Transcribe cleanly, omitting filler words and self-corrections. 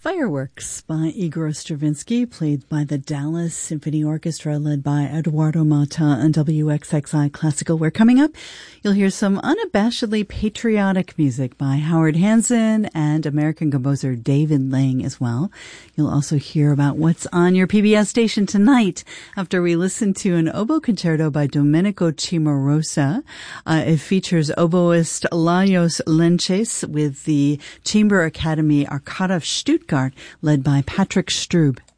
Fireworks by Igor Stravinsky, played by the Dallas Symphony Orchestra, led by Eduardo Mata on WXXI Classical. Where coming up, you'll hear some unabashedly patriotic music by Howard Hanson and American composer David Lang as well. You'll also hear about what's on your PBS station tonight after we listen to an oboe concerto by Domenico Cimarosa. It features oboist Lajos Lenches with the Chamber Academy Arcada of Stuttgart, led by Patrick Strub.